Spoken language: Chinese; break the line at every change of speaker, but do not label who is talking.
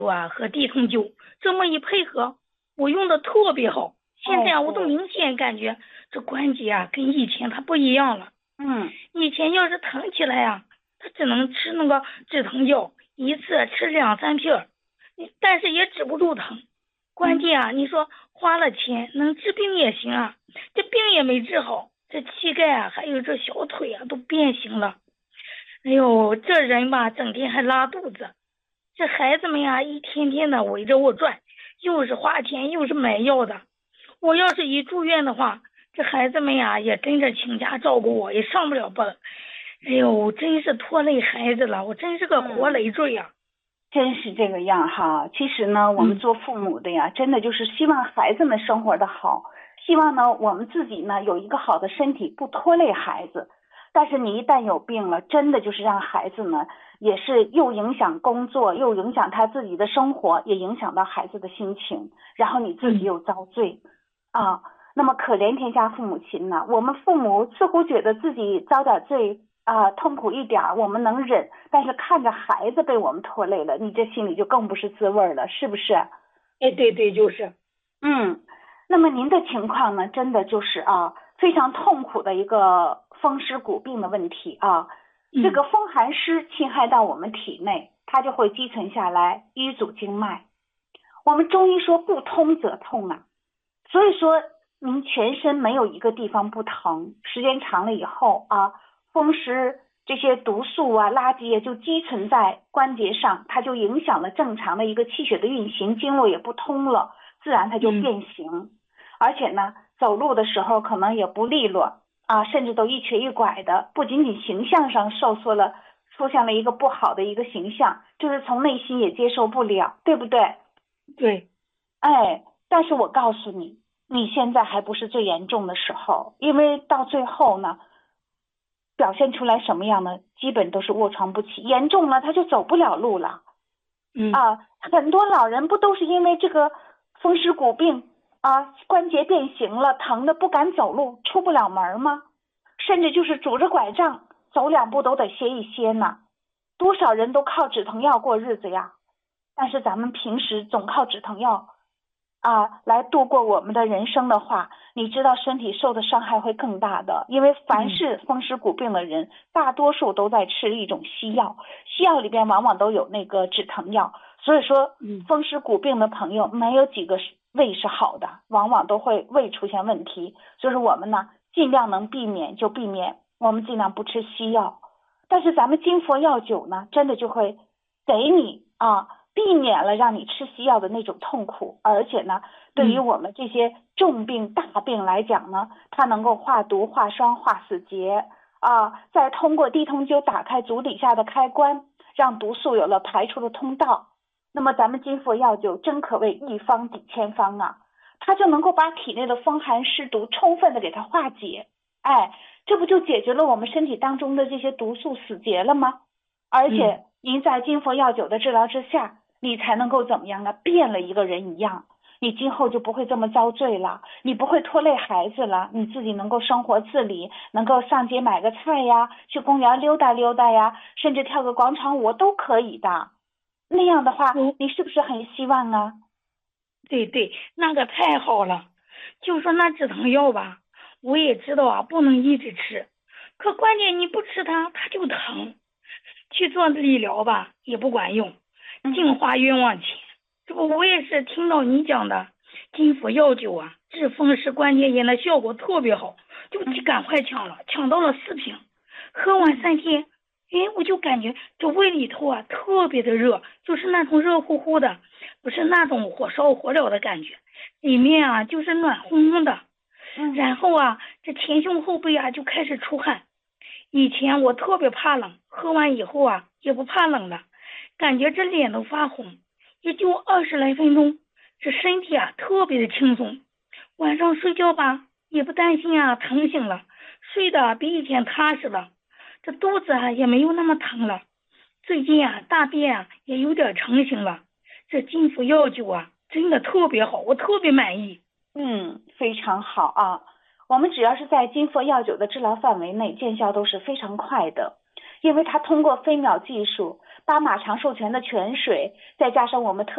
和地通灸这么一配合，我用的特别好。现在我都明显感觉这关节跟以前它不一样了。以前要是疼起来它只能吃那个止疼药，一次吃2-3片，但是也止不住疼。关键你说花了钱能治病也行这病也没治好，这膝盖还有这小腿都变形了。哎呦，这人吧整天还拉肚子，这孩子们一天天的围着我转，又是花钱又是买药的。我要是一住院的话，这孩子们也跟着请假照顾我，也上不了班。哎呦，真是拖累孩子了，我真是个活累赘
真是这个样哈。其实呢，我们做父母的真的就是希望孩子们生活的好，希望呢我们自己呢有一个好的身体，不拖累孩子。但是你一旦有病了，真的就是让孩子呢也是又影响工作，又影响他自己的生活，也影响到孩子的心情，然后你自己又遭罪那么可怜天下父母亲呢，我们父母似乎觉得自己遭点罪痛苦一点我们能忍，但是看着孩子被我们拖累了，你这心里就更不是滋味了，是不是？
对，就是
那么您的情况呢，真的就是非常痛苦的一个风湿骨病的问题这个风寒湿侵害到我们体内，它就会积存下来，淤阻经脉。我们中医说不通则痛所以说您全身没有一个地方不疼，时间长了以后风湿这些毒素垃圾就积存在关节上，它就影响了正常的一个气血的运行，经络也不通了，自然它就变形。而且呢走路的时候可能也不利落甚至都一瘸一拐的，不仅仅形象上受挫了，出现了一个不好的一个形象，就是从内心也接受不了，对不对？
对。
但是我告诉你，你现在还不是最严重的时候，因为到最后呢表现出来什么样呢？基本都是卧床不起，严重了他就走不了路了很多老人不都是因为这个风湿骨病关节变形了，疼的不敢走路，出不了门吗？甚至就是拄着拐杖走2步都得歇一歇呢。多少人都靠止疼药过日子呀，但是咱们平时总靠止疼药来度过我们的人生的话，你知道身体受的伤害会更大的。因为凡是风湿骨病的人大多数都在吃一种西药，西药里边往往都有那个止疼药，所以说风湿骨病的朋友没有几个胃是好的，往往都会胃出现问题。所以说我们呢尽量能避免就避免，我们尽量不吃西药。但是咱们金佛药灸呢真的就会给你避免了让你吃西药的那种痛苦，而且呢对于我们这些重病大病来讲呢，它能够化毒化霜化死结再通过地通灸打开足底下的开关，让毒素有了排出的通道。那么咱们金佛药灸真可谓一方抵千方它就能够把体内的风寒湿毒充分的给它化解。这不就解决了我们身体当中的这些毒素死结了吗？而且您在金佛药灸的治疗之下，你才能够怎么样变了一个人一样。你今后就不会这么遭罪了，你不会拖累孩子了，你自己能够生活自理，能够上街买个菜呀，去公园溜达溜达呀，甚至跳个广场舞都可以的。那样的话你是不是很希望
对，那个太好了。就说那止疼药吧，我也知道不能一直吃，可关键你不吃它就疼，去做理疗吧也不管用，净花冤枉钱。这不我也是听到你讲的金佛药灸治风湿关节炎的效果特别好，就赶快抢了，抢到了4瓶，喝完3天我就感觉这胃里头特别的热，就是那种热乎乎的，不是那种火烧火燎的感觉，里面就是暖烘烘的。然后这前胸后背就开始出汗。以前我特别怕冷，喝完以后也不怕冷了，感觉这脸都发红，也就20来分钟，这身体特别的轻松。晚上睡觉吧也不担心疼醒了，睡得比以前踏实了，这肚子也没有那么疼了。最近大便也有点成型了。这金佛药灸真的特别好，我特别满意。
非常好我们只要是在金佛药灸的治疗范围内，见效都是非常快的。因为它通过飞秒技术，把马肠授权的泉水再加上我们特